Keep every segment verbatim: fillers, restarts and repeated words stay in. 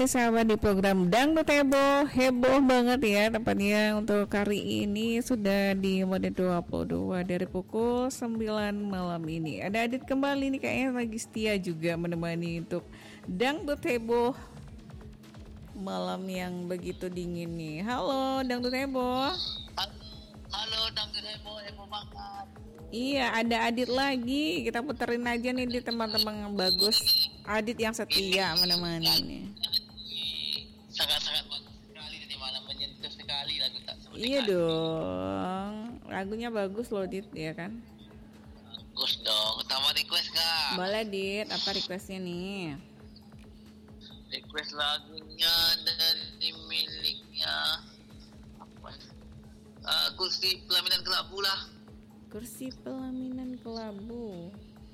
nih sahabat di program Dangdut Heboh. Heboh banget ya tepatnya untuk hari ini sudah di mode dua puluh dua dari pukul sembilan malam ini. Ada Adit kembali nih kayaknya lagi setia juga menemani untuk Dangdut Heboh malam yang begitu dingin nih. Halo Dangdut Heboh. Halo Dangdut Heboh, heboh banget. Iya, ada Adit lagi. Kita puterin aja nih di teman-teman yang bagus. Adit yang setia menemani nih. Sangat-sangat bagus sekali tadi malam, menyentuh sekali lagu tak seperti Iya kali. dong. Lagunya bagus loh Dit, ya kan? Bagus dong. Utama request kak. Boleh Dit, apa requestnya nih? Request lagunya dari miliknya apa? Uh, kursi pelaminan kelabu lah. Kursi pelaminan kelabu.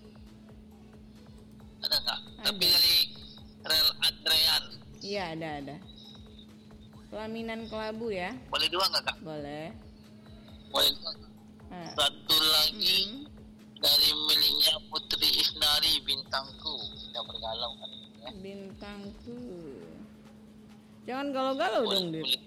Ada nggak? Ada. Tapi dari Rel Adrian. Iya ada ada. Pelaminan kelabu ya? Boleh dua nggak kak? Boleh. Boleh dua. Ah. Satu lagi Mm-hmm. dari miliknya Putri Isnari, Bintangku. Kita bergalau kan ya. Bintangku. Jangan galau-galau Boleh, dong Dit. boleh.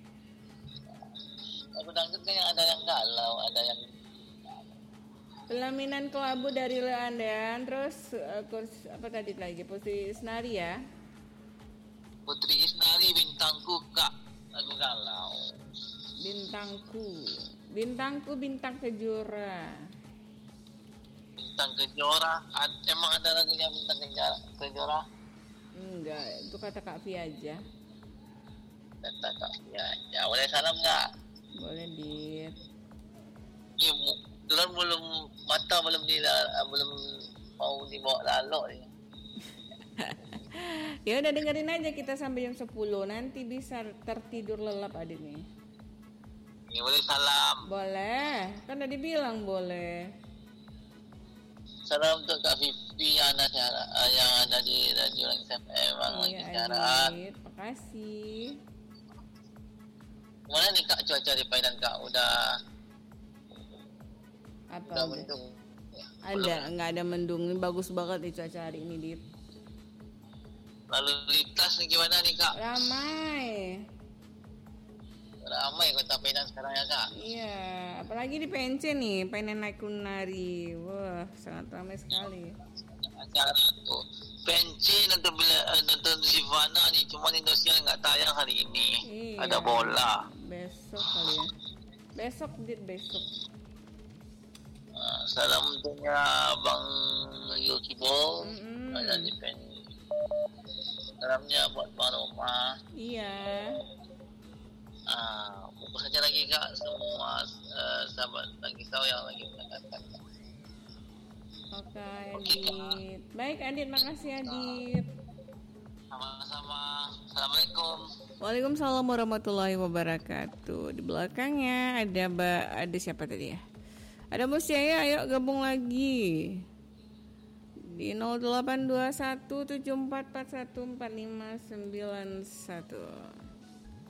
Aku dangdut kan yang ada yang galau, ada yang Pelaminan kelabu dari Leandean. Terus uh, kurs apa tadi lagi? Putri Isnari ya? Putri Isnari, Bintangku kak. Lagu galau. Bintangku. Bintangku bintang kejora. Bintang Kejora. Ad, emang ada lagunya Bintang Kejora? Kejora? Enggak, itu kata Kak Vi aja. Kata kak. Ya, ya boleh salam nggak? Boleh Dit. Ibu, dulu belum mata belum di belum mau dibawa lalu ni. Ya udah dengerin aja kita sampai jam sepuluh. Nanti bisa tertidur lelap Adit nih. Ya boleh salam. Boleh. Kan tadi bilang boleh. Salam untuk Kak Vivi yang ada, yang ada di Radio Langit F M yang lagi Iya siaran. Adit, makasih. Mana nih kak cuaca di Padang kak? Udah Apa udah udah? mendung. Ya, Ada, nggak ada mendung. Ini bagus banget nih cuaca hari ini Dit. lalu lintas nih gimana nih kak? Ramai. Ramai kota Padang sekarang ya kak. Iya, apalagi di P N C nih, pengen naik kunari. Wah, sangat ramai sekali. Acara tuh pensi nonton bila nonton Zivana nih, cuma Indosiar nggak tayang hari ini. Iya. Ada bola. Besok kali ya. Besok Dit, besok. Uh, salam untuknya Bang Yokibo. Mm-mm. Ada di pen. Salamnya buat Bang Roma. Iya. Ah, fokus saja lagi kak semua uh, sahabat lagi tahu yang lagi mendengarkan. Oke, Oke, Adit. Baik Adit, makasih Adit. Sama-sama. Assalamualaikum. Waalaikumsalam warahmatullahi wabarakatuh. Di belakangnya ada Mbak, ada siapa tadi ya? Ada Musyaya, ayo gabung lagi. Di nol delapan dua satu tujuh empat empat satu empat lima sembilan satu.